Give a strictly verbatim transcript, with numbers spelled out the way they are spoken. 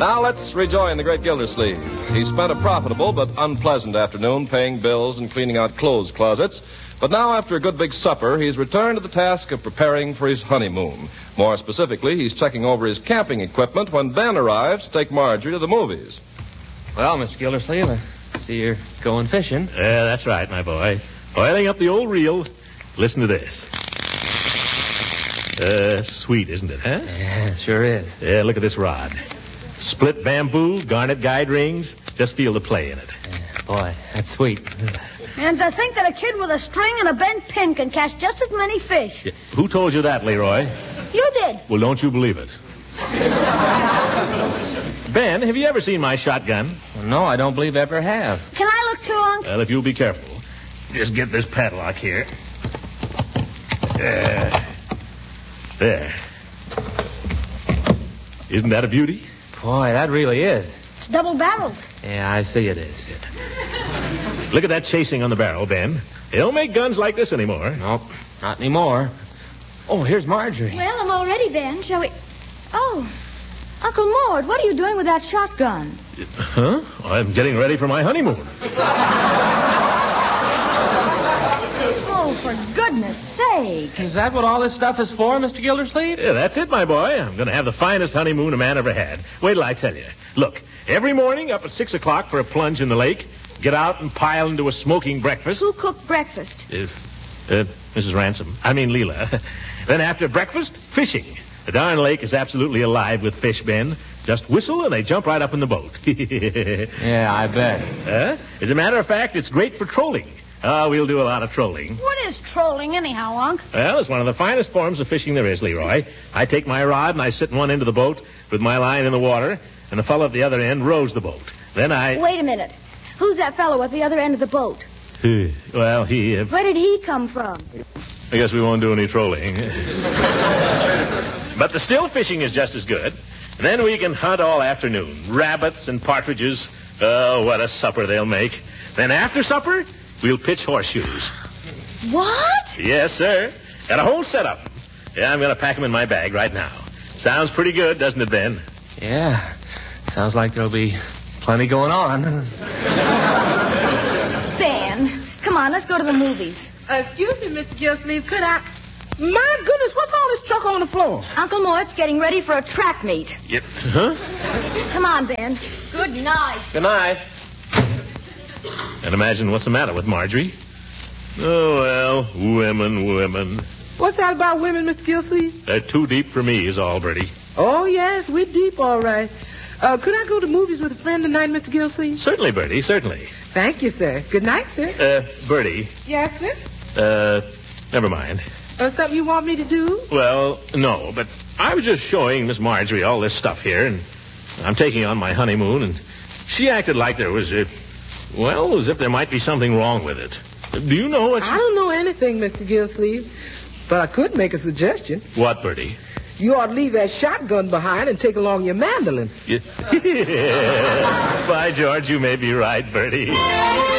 Now let's rejoin the great Gildersleeve. He spent a profitable but unpleasant afternoon paying bills and cleaning out clothes closets. But now, after a good big supper, he's returned to the task of preparing for his honeymoon. More specifically, he's checking over his camping equipment when Ben arrives to take Marjorie to the movies. Well, Mister Gildersleeve, I see you're going fishing. Yeah, that's right, my boy. Oiling up the old reel. Listen to this. Uh, sweet, isn't it, huh? Yeah, it sure is. Yeah, look at this rod. Split bamboo, garnet guide rings. Just feel the play in it. Yeah, boy, that's sweet. And to think that a kid with a string and a bent pin can catch just as many fish. Yeah. Who told you that, Leroy? You did. Well, don't you believe it. Ben, have you ever seen my shotgun? Well, no, I don't believe I ever have. Can I look too, Unc? Well, if you'll be careful. Just get this padlock here. Uh, there. Isn't that a beauty? Boy, that really is. It's double-barreled. Yeah, I see it is. Look at that chasing on the barrel, Ben. They don't make guns like this anymore. Nope, not anymore. Oh, here's Marjorie. Well, I'm all ready, Ben. Shall we... Oh, Uncle Mort, what are you doing with that shotgun? Huh? I'm getting ready for my honeymoon. Oh, for goodness sake. Is that what all this stuff is for, Mister Gildersleeve? Yeah, that's it, my boy. I'm going to have the finest honeymoon a man ever had. Wait till I tell you. Look, every morning up at six o'clock for a plunge in the lake. Get out and pile into a smoking breakfast. Who cooked breakfast? Uh, uh, Missus Ransom. I mean, Leela. Then after breakfast, fishing. The darn lake is absolutely alive with fish, Ben. Just whistle and they jump right up in the boat. Yeah, I bet. Huh? As a matter of fact, it's great for trolling. Ah, uh, we'll do a lot of trolling. What is trolling anyhow, Unc? Well, it's one of the finest forms of fishing there is, Leroy. I take my rod and I sit in one end of the boat with my line in the water, and the fellow at the other end rows the boat. Then I... Wait a minute. Who's that fellow at the other end of the boat? Well, he... Uh... Where did he come from? I guess we won't do any trolling. But the still fishing is just as good. And then we can hunt all afternoon. Rabbits and partridges. Oh, what a supper they'll make. Then after supper, we'll pitch horseshoes. What? Yes, sir. Got a whole setup. Yeah, I'm going to pack them in my bag right now. Sounds pretty good, doesn't it, Ben? Yeah. Sounds like there'll be plenty going on. Ben, come on, let's go to the movies. Uh, excuse me, Mister Gildersleeve, could I... My goodness, what's all this truck on the floor? Uncle Mort's getting ready for a track meet. Yep. Huh? Come on, Ben. Good night. Good night. And imagine what's the matter with Marjorie. Oh, well, women, women. What's that about women, Mister Gildersleeve? They're too deep for me, is all, Bertie. Oh, yes, we're deep, all right. Uh, could I go to movies with a friend tonight, Mister Gildersleeve? Certainly, Bertie, certainly. Thank you, sir. Good night, sir. Uh, Bertie. Yes, sir? Uh, never mind. Uh, something you want me to do? Well, no, but I was just showing Miss Marjorie all this stuff here, and I'm taking on my honeymoon, and she acted like there was a, well, as if there might be something wrong with it. Do you know what she... I don't know anything, Mister Gildersleeve, but I could make a suggestion. What, Bertie? You ought to leave that shotgun behind and take along your mandolin. Yeah. By George, you may be right, Bertie.